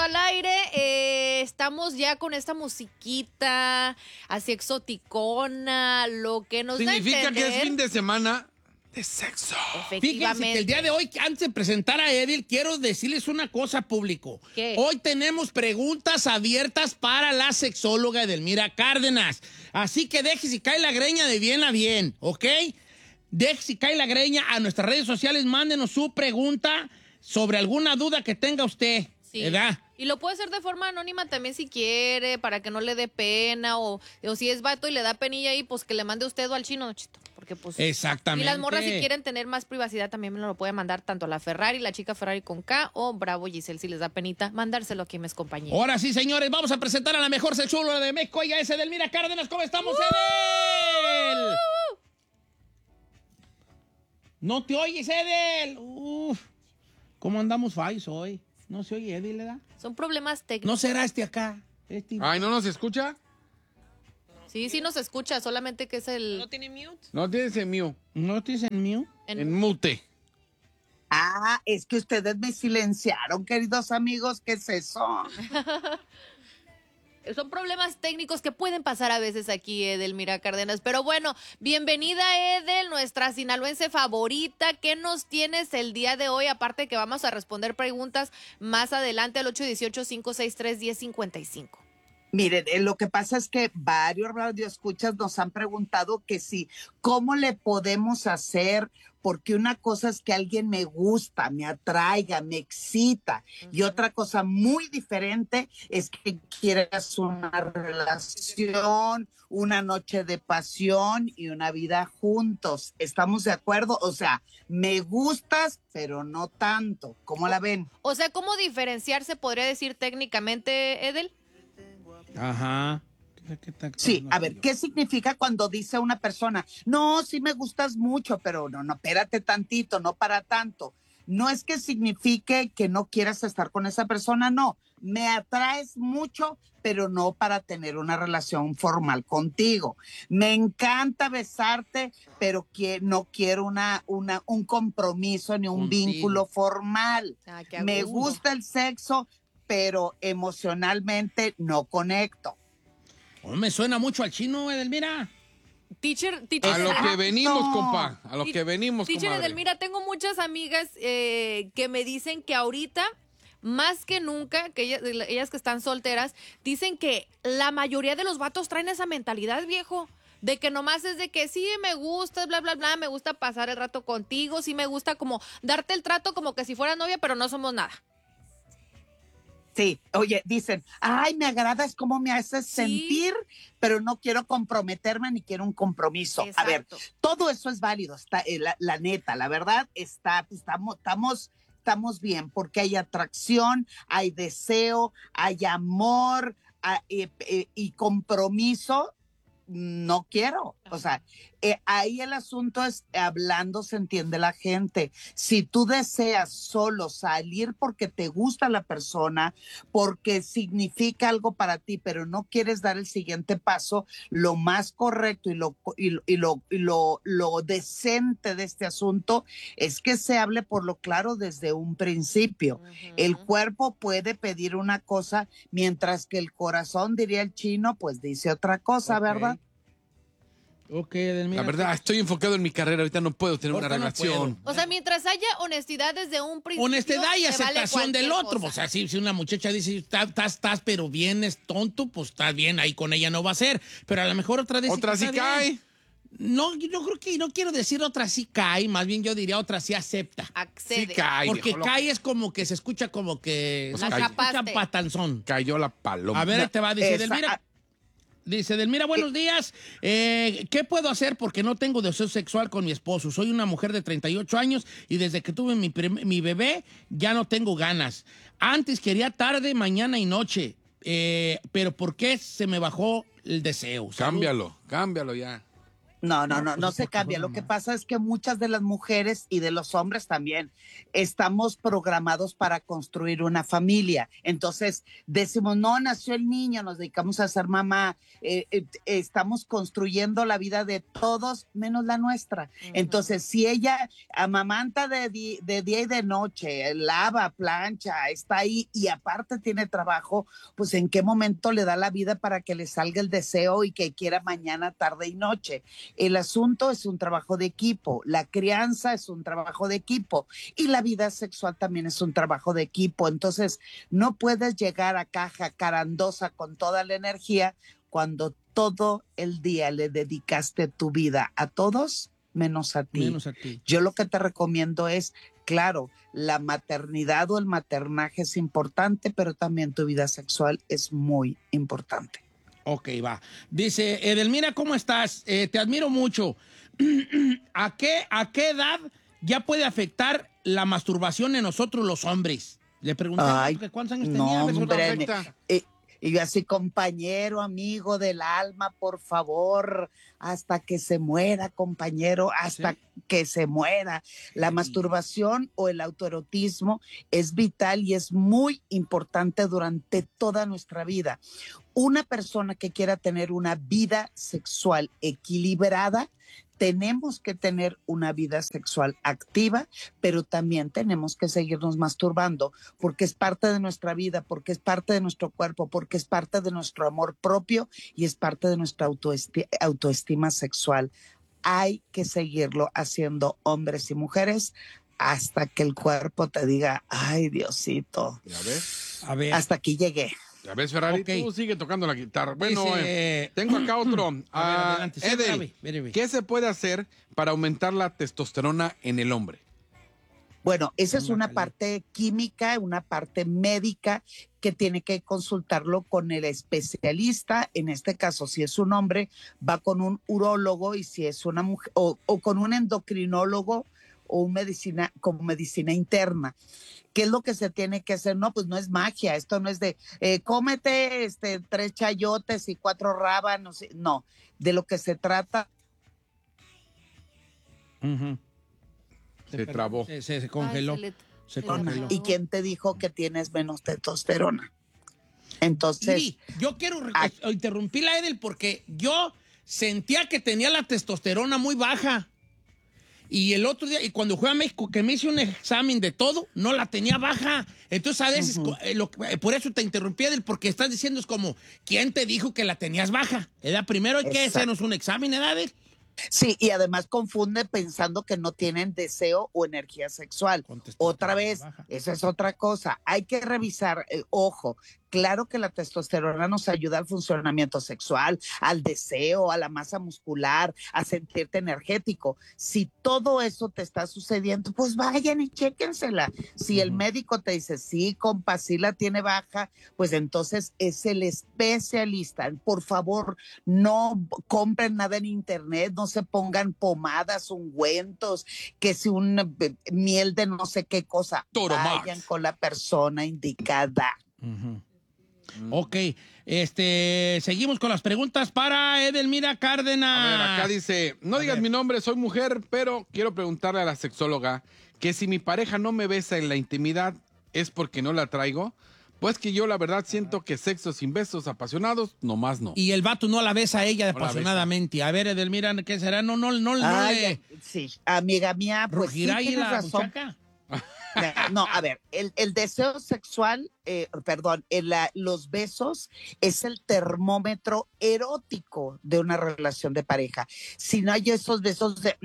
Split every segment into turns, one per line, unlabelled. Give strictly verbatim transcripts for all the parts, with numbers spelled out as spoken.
al aire. Eh, estamos ya con esta musiquita así exoticona, lo que nos
Significa
da a entender
que es fin de semana de sexo.
Efectivamente.
Fíjense que el día de hoy, antes de presentar a Edil, quiero decirles una cosa público.
¿Qué?
Hoy tenemos preguntas abiertas para la sexóloga Edelmira Cárdenas. Así que deje si cae la greña de bien a bien, ¿ok? Deje si cae la greña a nuestras redes sociales, mándenos su pregunta sobre alguna duda que tenga usted,
Sí.
¿verdad?
Y lo puede hacer de forma anónima también si quiere, para que no le dé pena, o, o si es vato y le da penilla ahí, pues que le mande usted o al chino, chito. Porque pues...
Exactamente.
Y las morras si quieren tener más privacidad también me lo puede mandar tanto a la Ferrari, la chica Ferrari con K, o Bravo Giselle si les da penita, mandárselo aquí a mis compañeros.
Ahora sí, señores, vamos a presentar a la mejor sexóloga de México. Ella es Edelmira Cárdenas. ¿Cómo estamos, Edel? ¿No te oyes, Edel? Uf. ¿Cómo andamos fallos hoy? No se oye, Edel, ¿verdad?
Son problemas técnicos.
¿No será este acá? Este...
Ay, ¿no nos escucha?
Sí, sí nos escucha, solamente que es el...
¿No tiene mute?
No tienes en mute.
¿No te dicen mío?
en-
En mute.
Ah, es que ustedes me silenciaron, queridos amigos. ¿Qué es eso?
Son problemas técnicos que pueden pasar a veces aquí, Edelmira Cárdenas. Pero bueno, bienvenida, Edel, nuestra sinaloense favorita. ¿Qué nos tienes el día de hoy? Aparte que vamos a responder preguntas más adelante al ocho uno ocho, cinco seis tres, uno cero cinco cinco.
Miren, eh, lo que pasa es que varios radioescuchas nos han preguntado que sí, ¿cómo le podemos hacer? Porque una cosa es que alguien me gusta, me atraiga, me excita. Uh-huh. Y otra cosa muy diferente es que quieras una relación, una noche de pasión y una vida juntos. ¿Estamos de acuerdo? O sea, me gustas, pero no tanto. ¿Cómo la ven?
O sea, ¿cómo diferenciarse podría decir técnicamente, Edel?
Ajá.
Sí, a ver, ¿qué significa cuando dice una persona, no, sí me gustas mucho, pero no, no, espérate tantito, no para tanto? No es que signifique que no quieras estar con esa persona, no. Me atraes mucho, pero no para tener una relación formal contigo. Me encanta besarte, pero que no quiero una, una, un compromiso ni un
Contigo.
vínculo formal.
Ah, qué
Me
agudo.
gusta el sexo, pero emocionalmente no conecto.
Oh, me suena mucho al chino, Edelmira.
Teacher, teacher.
A lo que
Exacto.
venimos, compa. A lo
Ti-
que venimos,
Teacher
comadre.
Edelmira, tengo muchas amigas eh, que me dicen que ahorita, más que nunca, que ellas, ellas que están solteras, dicen que la mayoría de los vatos traen esa mentalidad, viejo. De que nomás es de que sí me gusta, bla, bla, bla, me gusta pasar el rato contigo, sí me gusta como darte el trato como que si fuera novia, pero no somos nada.
Sí, oye, dicen, ay, me agradas cómo me haces
Sí.
sentir, pero no quiero comprometerme ni quiero un compromiso.
Exacto.
A ver, todo eso es válido, está, eh, la, la neta, la verdad, está, estamos, estamos, estamos bien, porque hay atracción, hay deseo, hay amor hay, eh, eh, y compromiso. No quiero, o sea, eh, ahí el asunto es hablando, se entiende la gente. Si tú deseas solo salir porque te gusta la persona, porque significa algo para ti, pero no quieres dar el siguiente paso, lo más correcto y lo, y, lo- y lo, y lo, lo decente de este asunto es que se hable por lo claro desde un principio.
Ujú.
El cuerpo puede pedir una cosa, mientras que el corazón, diría el chino, pues dice otra cosa,
Ok.
¿verdad?
Ok, Edelmira.
La verdad, estoy enfocado en mi carrera. Ahorita no puedo tener una
Ahorita no
relación.
puedo.
O sea, mientras haya honestidad desde un principio.
Honestidad y
me vale
aceptación del
cualquier
otro.
cosa.
O sea, si, si una muchacha dice, estás, estás, estás, pero bien es tonto, pues estás bien, ahí con ella no va a ser. Pero a lo mejor otra dice
Otra
que
sí
está
cae.
bien. No, yo creo que no quiero decir otra sí cae, más bien yo diría otra sí acepta.
Accede.
Sí cae.
Porque
viejo loco.
cae es como que se escucha como que
Pues
se
cae.
escucha
Chapaste.
patanzón.
Cayó la paloma.
A ver, ahí te va, dice
Esa-
Edelmira. Dice Edelmira, buenos días. Eh, ¿Qué puedo hacer? Porque no tengo deseo sexual con mi esposo. Soy una mujer de treinta y ocho años y desde que tuve mi, prim- mi bebé ya no tengo ganas. Antes quería tarde, mañana y noche. Eh, pero ¿por qué se me bajó el deseo? Salud.
Cámbialo, cámbialo ya.
No, no,
No,
no,
pues
no
es
se
porque
cambia.
juega
Lo que
más.
pasa es que muchas de las mujeres y de los hombres también estamos programados para construir una familia. Entonces decimos, no, nació el niño, nos dedicamos a ser mamá. Eh, eh, estamos construyendo la vida de todos menos la nuestra. Entonces, si ella amamanta de, di- de día y de noche, lava, plancha, está ahí y aparte tiene trabajo, pues ¿en qué momento le da la vida para que le salga el deseo y que quiera mañana, tarde y noche? El asunto es un trabajo de equipo, la crianza es un trabajo de equipo y la vida sexual también es un trabajo de equipo. Entonces, no puedes llegar a caja carandosa con toda la energía cuando todo el día le dedicaste tu vida a todos menos a ti.
Menos a ti.
Yo lo que te recomiendo es, claro, la maternidad o el maternaje es importante, pero también tu vida sexual es muy importante.
Ok, va. Dice, Edelmira, ¿cómo estás? Eh, te admiro mucho. ¿A qué, ¿A qué edad ya puede afectar la masturbación en nosotros los hombres? Le pregunté
Ay,
que cuántos años
no,
tenía. A ver si
¿Cómo te
hombre,
afecta?
eh, y yo así, compañero, amigo del alma, por favor, hasta que se muera, compañero, hasta
¿Sí?
que se muera. La
Sí.
masturbación o el autoerotismo es vital y es muy importante durante toda nuestra vida. Una persona que quiera tener una vida sexual equilibrada, tenemos que tener una vida sexual activa, pero también tenemos que seguirnos masturbando porque es parte de nuestra vida, porque es parte de nuestro cuerpo, porque es parte de nuestro amor propio y es parte de nuestra autoesti- autoestima sexual. Hay que seguirlo haciendo hombres y mujeres hasta que el cuerpo te diga, ay, Diosito,
¿Ya ves?
A ver.
hasta aquí llegué.
¿Ya ves, Ferrari?
Ok.
Tú sigue tocando la guitarra. Bueno,
Dice-
eh, tengo acá otro.
A ver,
Ah,
adelante. Sí,
Edel,
grave, grave.
¿qué se puede hacer para aumentar la testosterona en el hombre?
Bueno, esa es
Anda
una
caliente.
parte química, una parte médica que tiene que consultarlo con el especialista. En este caso, si es un hombre, va con un urólogo y si es una mujer, o, o con un endocrinólogo o un medicina, como medicina interna. ¿Qué es lo que se tiene que hacer? No, pues no es magia, esto no es de eh, cómete este, tres chayotes y cuatro rábanos. No, de lo que se trata.
Ujú.
Se
perdió,
trabó.
Se, se- se congeló.
Ay, se le-
se
se le
congeló.
¿Y quién te dijo que tienes menos testosterona? Entonces,
Iri, yo quiero re-
Ah.
interrumpir a Edel porque yo sentía que tenía la testosterona muy baja. Y el otro día, y cuando fui a México, que me hice un examen de todo, no la tenía baja. Entonces, a veces,
Ujú.
eh, lo- eh, por eso te interrumpí, Edel, porque estás diciendo es como, ¿quién te dijo que la tenías baja? ¿Edad? Primero hay que
Exacto.
hacernos un examen, ¿edad, Edel?
sí, y además confunde pensando que no tienen deseo o energía sexual.
Con testosterona
Otra vez,
baja.
esa es otra cosa. Hay que revisar, eh, ojo, claro que la testosterona nos ayuda al funcionamiento sexual, al deseo, a la masa muscular, a sentirte energético. Si todo eso te está sucediendo, pues vayan y chéquensela. Si el
Ujú.
médico te dice, sí, compa, sí la tiene baja, pues entonces es el especialista. Por favor, no compren nada en internet, no se pongan pomadas, ungüentos, que si un eh, miel de no sé qué cosa.
Toro
Vayan
Max.
con la persona indicada.
Ujú. Ok, este, seguimos con las preguntas para Edelmira Cárdenas.
A ver, acá dice, no
A
digas
ver.
mi nombre, soy mujer, pero quiero preguntarle a la sexóloga que si mi pareja no me besa en la intimidad, ¿es porque no la traigo? Pues que yo la verdad siento que sexo sin besos apasionados, nomás no.
Y el vato no la besa a ella
No la
apasionadamente. A ver, Edelmira, ¿qué será? No, no, no, no
Ay,
le
sí, amiga mía, pues sí
rugirá ahí
tienes
la
razón.
muchacha.
No, a ver, el, el deseo sexual, eh, perdón, el, la- los besos es el termómetro erótico de una relación de pareja. Si no hay esos besos de...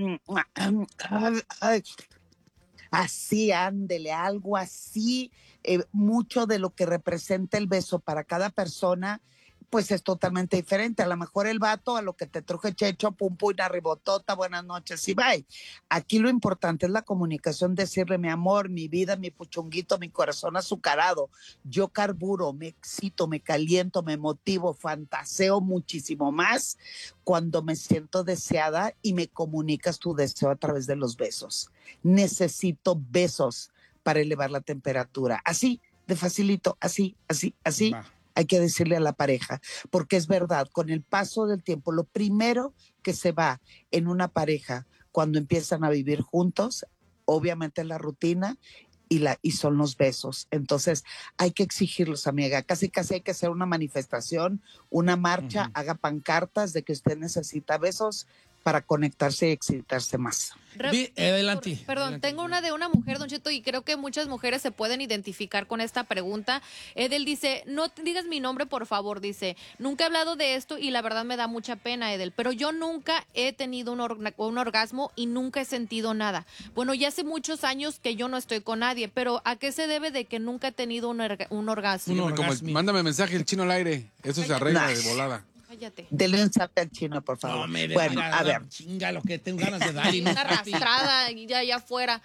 Así, ándele, algo así, eh, mucho de lo que representa el beso para cada persona, pues es totalmente diferente. A lo mejor el vato, a lo que te truje checho, pum, pum, una ribotota, buenas noches y bye. Aquí lo importante es la comunicación, decirle mi amor, mi vida, mi puchunguito, mi corazón azucarado. Yo carburo, me excito, me caliento, me motivo, fantaseo muchísimo más cuando me siento deseada y me comunicas tu deseo a través de los besos. Necesito besos para elevar la temperatura. Así, de facilito, así, así, así.
Va.
hay que decirle a la pareja, porque es verdad, con el paso del tiempo, lo primero que se va en una pareja cuando empiezan a vivir juntos, obviamente es la rutina y, la, y son los besos. Entonces hay que exigirlos, amiga, casi casi hay que hacer una manifestación, una marcha, uh-huh. haga pancartas de que usted necesita besos para conectarse y excitarse más.
Re adelante.
Perdón,
adelante.
Tengo una de una mujer, Don Cheto, y creo que muchas mujeres se pueden identificar con esta pregunta. Edel dice, no digas mi nombre, por favor, dice, nunca he hablado de esto y la verdad me da mucha pena, Edel, pero yo nunca he tenido un, or un orgasmo y nunca he sentido nada. Bueno, ya hace muchos años que yo no estoy con nadie, pero ¿a qué se debe de que nunca he tenido un, un orgasmo?
Un orgasmo. Como el, mándame mensaje el chino al aire, eso se arregla de volada.
Cállate.
Dele un zap al chino, por favor.
No, me
bueno, a ver.
Chinga lo que tengo ganas de dar.
Una arrastrada y ya allá afuera.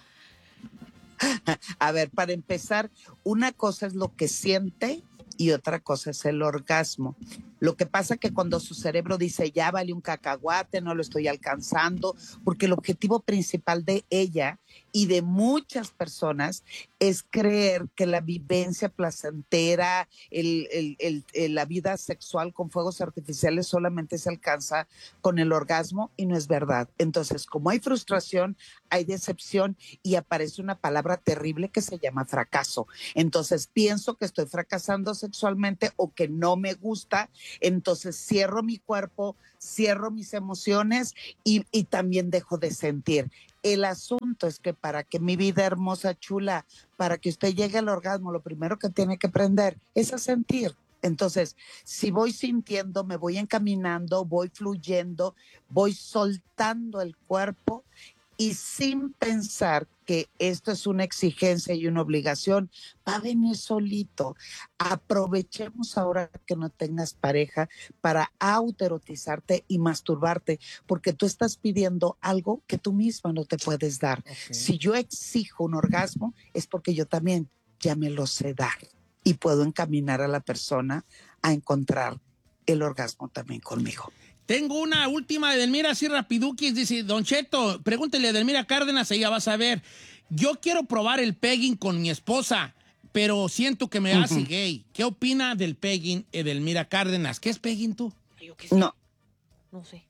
A ver, para empezar, una cosa es lo que siente y otra cosa es el orgasmo. Lo que pasa que cuando su cerebro dice, ya vale un cacahuate, no lo estoy alcanzando, porque el objetivo principal de ella y de muchas personas es creer que la vivencia placentera, el, el, el, el, la vida sexual con fuegos artificiales solamente se alcanza con el orgasmo y no es verdad. Entonces, como hay frustración, hay decepción y aparece una palabra terrible que se llama fracaso. Entonces, pienso que estoy fracasando sexualmente o que no me gusta. Entonces cierro mi cuerpo, cierro mis emociones y, y también dejo de sentir. El asunto es que para que mi vida hermosa, chula, para que usted llegue al orgasmo, lo primero que tiene que aprender es a sentir. Entonces, si voy sintiendo, me voy encaminando, voy fluyendo, voy soltando el cuerpo y sin pensar que esto es una exigencia y una obligación, va a venir solito. Aprovechemos ahora que no tengas pareja para autoerotizarte y masturbarte, porque tú estás pidiendo algo que tú misma no te puedes dar. Okay. Si yo exijo un orgasmo, es porque yo también ya me lo sé dar y puedo encaminar a la persona a encontrar el orgasmo también conmigo.
Tengo una última de Edelmira, así rapiduquis, dice, Don Cheto, pregúntele a Edelmira Cárdenas, ella va a saber. Yo quiero probar el pegging con mi esposa, pero siento que me uh-huh. hace gay. ¿Qué opina del pegging, Edelmira Cárdenas? ¿Qué es pegging tú?
Yo qué sé.
No.
No sé.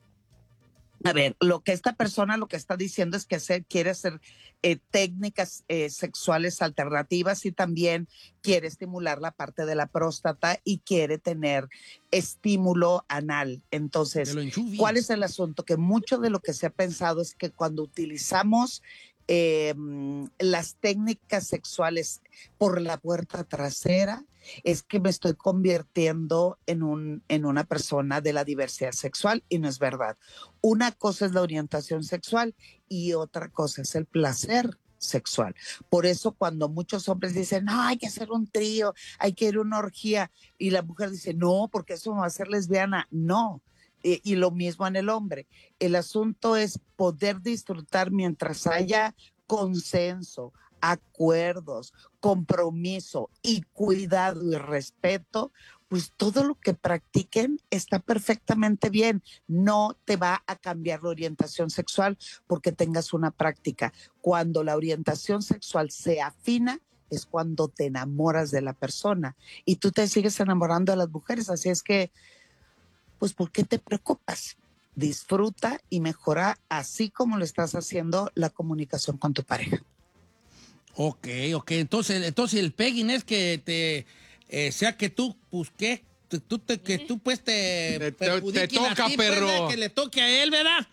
A ver, lo que esta persona lo que está diciendo es que hacer, quiere hacer eh, técnicas eh, sexuales alternativas y también quiere estimular la parte de la próstata y quiere tener estímulo anal. Entonces, ¿cuál es el asunto? Que mucho de lo que se ha pensado es que cuando utilizamos eh, las técnicas sexuales por la puerta trasera, es que me estoy convirtiendo en, un, en una persona de la diversidad sexual y no es verdad. Una cosa es la orientación sexual y otra cosa es el placer sexual. Por eso cuando muchos hombres dicen, no, hay que hacer un trío, hay que ir a una orgía, y la mujer dice, no, porque eso me va a hacer lesbiana. No. Y, y lo mismo en el hombre. El asunto es poder disfrutar mientras haya consenso, acuerdos, compromiso y cuidado y respeto, pues todo lo que practiquen está perfectamente bien. No te va a cambiar la orientación sexual porque tengas una práctica. Cuando la orientación sexual se afina, es cuando te enamoras de la persona y tú te sigues enamorando de las mujeres. Así es que, pues, ¿por qué te preocupas? Disfruta y mejora, así como lo estás haciendo, la comunicación con tu pareja.
Ok, ok. Entonces, entonces el pegging es que te, eh, sea que tú, pues, ¿qué? Tú, te, que tú, pues, te...
Te, te, te toca, ti, perro.
Pues, que le toque a él, ¿verdad?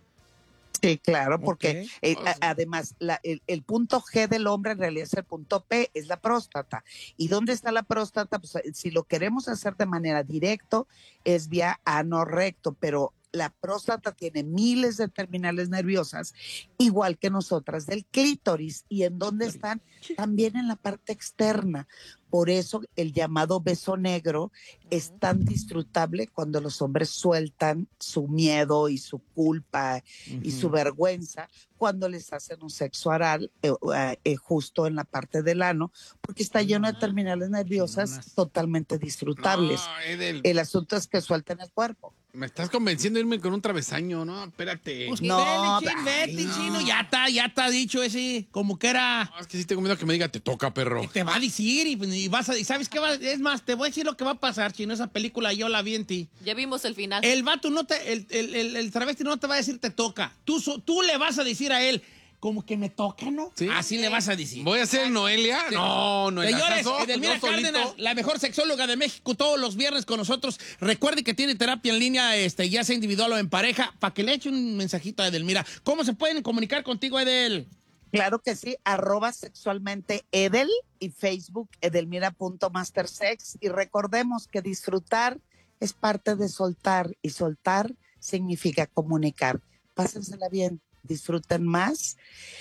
Sí, claro, porque
Okay.
eh, a, además la, el, el punto G del hombre en realidad es el punto P, es la próstata. ¿Y dónde está la próstata? Pues si lo queremos hacer de manera directa, es vía ano recto, pero la próstata tiene miles de terminales nerviosas, igual que nosotras del clítoris. ¿Y en dónde están? También en la parte externa. Por eso el llamado beso negro es tan disfrutable cuando los hombres sueltan su miedo y su culpa uh-huh. y su vergüenza cuando les hacen un sexo oral eh, eh, justo en la parte del ano, porque está lleno de terminales nerviosas totalmente disfrutables.
No, Edel.
El asunto es que suelten el cuerpo.
Me estás convenciendo de irme con un travesaño, ¿no? Espérate.
Pues
No,
vele, chin, vete,
ay, no.
chino. Ya está, ya está dicho ese. Como que era.
No, es que sí tengo miedo que me diga, te toca, perro.
Te va a decir y, y vas a. ¿Y sabes qué va? Es más, te voy a decir lo que va a pasar, chino. Esa película yo la vi en ti.
Ya vimos el final.
El vato no te. El, el, el, el travesti no te va a decir te toca. Tú, so- tú le vas a decir a él. Como que me toca, ¿no?
Sí.
Así le vas a decir.
¿Voy a ser Noelia? No, Noelia.
Señores,
¿acaso?
Edelmira
Yo solito.
Cárdenas, la mejor sexóloga de México, todos los viernes con nosotros. Recuerde que tiene terapia en línea, este, ya sea individual o en pareja, para que le eche un mensajito a Edelmira. ¿Cómo se pueden comunicar contigo, Edel?
Claro que sí, arroba sexualmente Edel y Facebook edelmira.mastersex. Y recordemos que disfrutar es parte de soltar y soltar significa comunicar. Pásensela bien, disfruten más.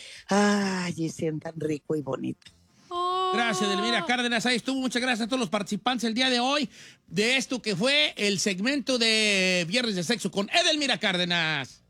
Ay, y sientan rico y bonito.
Oh.
Gracias, Edelmira Cárdenas. Ahí estuvo. Muchas gracias a todos los participantes el día de hoy de esto que fue el segmento de Viernes de Sexo con Edelmira Cárdenas.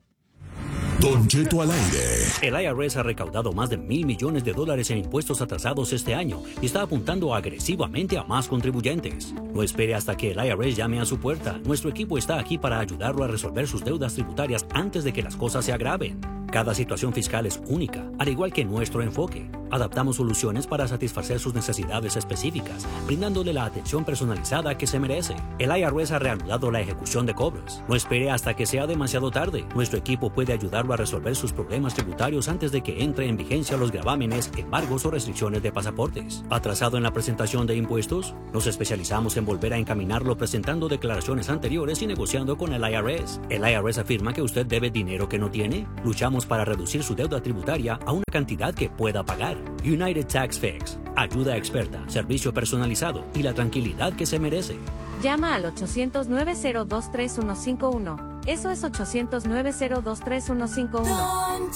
Don Cheto al aire.
El I R S ha recaudado más de mil millones de dólares en impuestos atrasados este año y está apuntando agresivamente a más contribuyentes. No espere hasta que el I R S llame a su puerta. Nuestro equipo está aquí para ayudarlo a resolver sus deudas tributarias antes de que las cosas se agraven. Cada situación fiscal es única, al igual que nuestro enfoque. Adaptamos soluciones para satisfacer sus necesidades específicas, brindándole la atención personalizada que se merece. El I R S ha reanudado la ejecución de cobros. No espere hasta que sea demasiado tarde. Nuestro equipo puede ayudarlo a resolver sus problemas tributarios antes de que entre en vigencia los gravámenes, embargos o restricciones de pasaportes. ¿Atrasado en la presentación de impuestos? Nos especializamos en volver a encaminarlo presentando declaraciones anteriores y negociando con el I R S. ¿El I R S afirma que usted debe dinero que no tiene? Luchamos para reducir su deuda tributaria a una cantidad que pueda pagar. United Tax Fix. Ayuda experta, servicio personalizado y la tranquilidad que se merece.
Llama al ochocientos, nueve cero dos, tres uno cinco uno. Eso es ochocientos, nueve cero dos, tres uno cinco uno.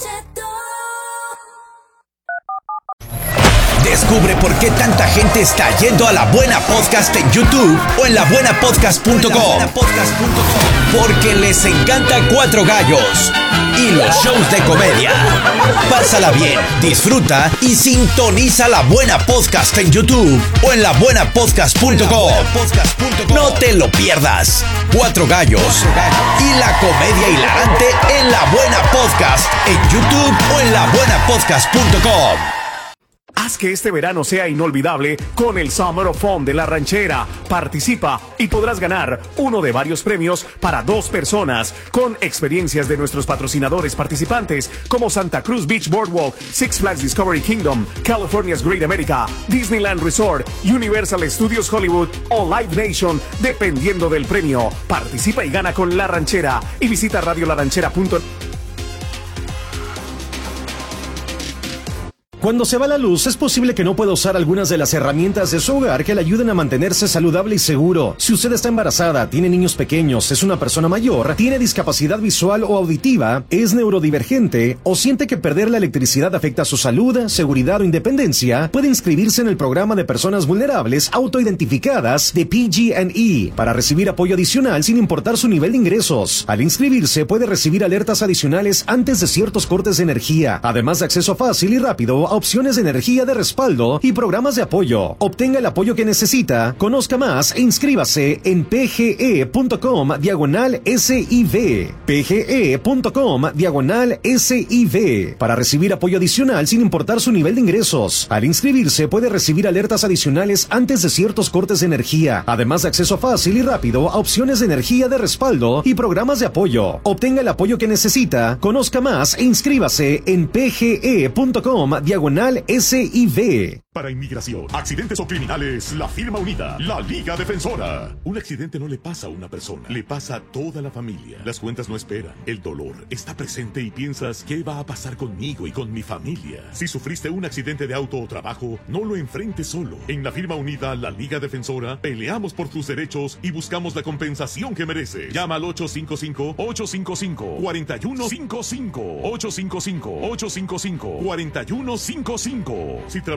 Descubre por qué tanta gente está yendo a La Buena Podcast en YouTube o en la buena podcast punto com. Porque les encanta Cuatro Gallos y los shows de comedia. Pásala bien, disfruta y sintoniza La Buena Podcast en YouTube o en la buena podcast punto com. No te lo pierdas. Cuatro Gallos y la comedia hilarante en La Buena Podcast en YouTube o en la buena podcast punto com.
Haz que este verano sea inolvidable con el Summer of Fun de La Ranchera. Participa y podrás ganar uno de varios premios para dos personas con experiencias de nuestros patrocinadores participantes como Santa Cruz Beach Boardwalk, Six Flags Discovery Kingdom, California's Great America, Disneyland Resort, Universal Studios Hollywood o Live Nation, dependiendo del premio. Participa y gana con La Ranchera y visita radio la ranchera punto net.
Cuando se va la luz, es posible que no pueda usar algunas de las herramientas de su hogar que le ayuden a mantenerse saludable y seguro. Si usted está embarazada, tiene niños pequeños, es una persona mayor, tiene discapacidad visual o auditiva, es neurodivergente o siente que perder la electricidad afecta su salud, seguridad o independencia, puede inscribirse en el programa de personas vulnerables autoidentificadas de P G and E para recibir apoyo adicional sin importar su nivel de ingresos. Al inscribirse, puede recibir alertas adicionales antes de ciertos cortes de energía, además de acceso fácil y rápido a opciones de energía de respaldo y programas de apoyo. Obtenga el apoyo que necesita, conozca más e inscríbase en pge.com diagonal SIV. pge.com diagonal SIV para recibir apoyo adicional sin importar su nivel de ingresos. Al inscribirse puede recibir alertas adicionales antes de ciertos cortes de energía, además de acceso fácil y rápido a opciones de energía de respaldo y programas de apoyo. Obtenga el apoyo que necesita, conozca más e inscríbase en pge.com diagonal S I V.
Para inmigración, accidentes o criminales, la firma unida, la Liga Defensora. Un accidente no le pasa a una persona, le pasa a toda la familia. Las cuentas no esperan, el dolor está presente y piensas, ¿qué va a pasar conmigo y con mi familia? Si sufriste un accidente de auto o trabajo, no lo enfrentes solo. En la firma unida, la Liga Defensora, peleamos por tus derechos y buscamos la compensación que mereces. Llama al ocho cinco cinco, ocho cinco cinco, cuatro uno cinco cinco, ocho cinco cinco, ocho cinco cinco, cuatro uno cinco cinco. Si trabajas en algún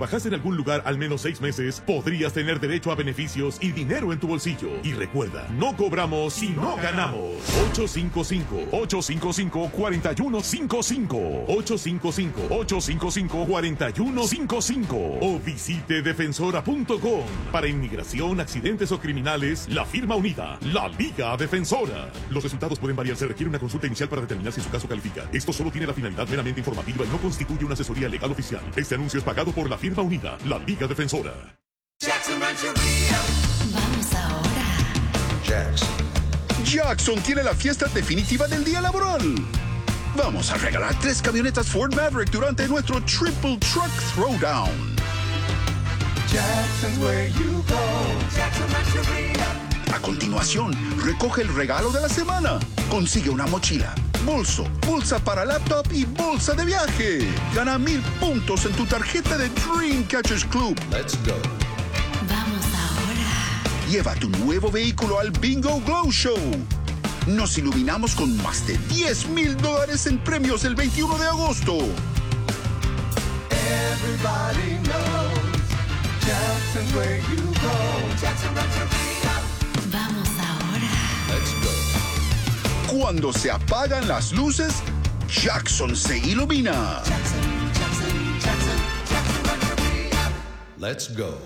algún lugar al menos seis meses, podrías tener derecho a beneficios y dinero en tu bolsillo. Y recuerda, no cobramos si no ganamos. ocho cinco cinco, ocho cinco cinco, cuatro uno cinco cinco. ocho cinco cinco, ocho cinco cinco, cuatro uno cinco cinco. O visite defensora punto com. Para inmigración, accidentes o criminales, la firma unida, la Liga Defensora. Los resultados pueden variar. Se requiere una consulta inicial para determinar si su caso califica. Esto solo tiene la finalidad meramente informativa y no constituye una asesoría legal oficial. Este anuncio es pagado por la firma unida, la Liga Defensora.
Jackson Ranchería. Vamos ahora.
Jackson. Jackson tiene la fiesta definitiva del día laboral. Vamos a regalar tres camionetas Ford Maverick durante nuestro Triple Truck Throwdown.
Jackson's where you go. Jackson Ranchería.
A continuación, recoge el regalo de la semana. Consigue una mochila, bolso, bolsa para laptop y bolsa de viaje. Gana mil puntos en tu tarjeta de Dreamcatchers Club.
Let's go. Vamos ahora.
Lleva tu nuevo vehículo al Bingo Glow Show. Nos iluminamos con más de diez mil dólares en premios el veintiuno de agosto.
Everybody knows Jackson's where you go. Jackson Ranchería. Vamos ahora.
Let's go. Cuando se apagan las luces, Jackson se ilumina.
Jackson, Jackson, Jackson, Jackson Ranchería.
Let's go.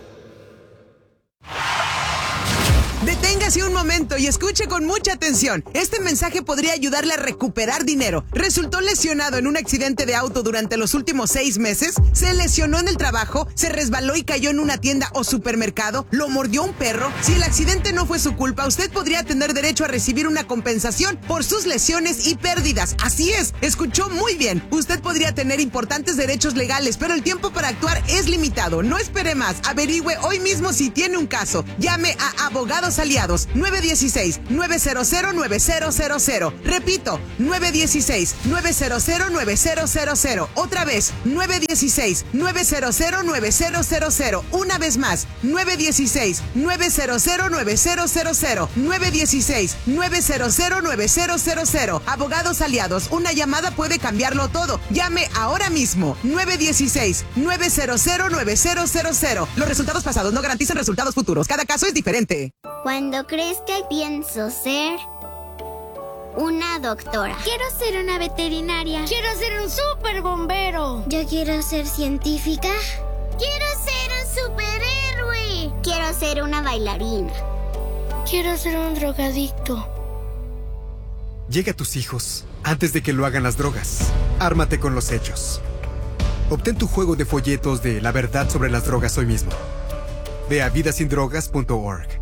Deténgase un momento y escuche con mucha atención. Este mensaje podría ayudarle a recuperar dinero. ¿Resultó lesionado en un accidente de auto durante los últimos seis meses? ¿Se lesionó en el trabajo? ¿Se resbaló y cayó en una tienda o supermercado? ¿Lo mordió un perro? Si el accidente no fue su culpa, usted podría tener derecho a recibir una compensación por sus lesiones y pérdidas. Así es, escuchó muy bien. Usted podría tener importantes derechos legales, pero el tiempo para actuar es limitado. No espere más. Averigüe hoy mismo si tiene un caso. Llame a Abogados Aliados nueve uno seis, nueve cero cero, nueve cero cero cero. Repito, nueve uno seis, nueve cero cero, nueve cero cero cero. Otra vez, nueve uno seis, nueve cero cero, nueve cero cero cero. Una vez más, nueve uno seis, nueve cero cero, nueve cero cero cero. nueve uno seis, nueve cero cero, nueve cero cero cero. Abogados Aliados, una llamada puede cambiarlo todo. Llame ahora mismo, nueve uno seis, nueve cero cero, nueve cero cero cero. Los resultados pasados no garantizan resultados futuros. Cada caso es diferente.
Cuando crezca pienso ser una doctora.
Quiero ser una veterinaria. Quiero ser un super bombero.
Yo quiero ser científica.
Quiero ser un superhéroe.
Quiero ser una bailarina.
Quiero ser un drogadicto.
Llega a tus hijos antes de que lo hagan las drogas. Ármate con los hechos. Obtén tu juego de folletos de La verdad sobre las drogas hoy mismo. Ve a vida sin drogas punto org.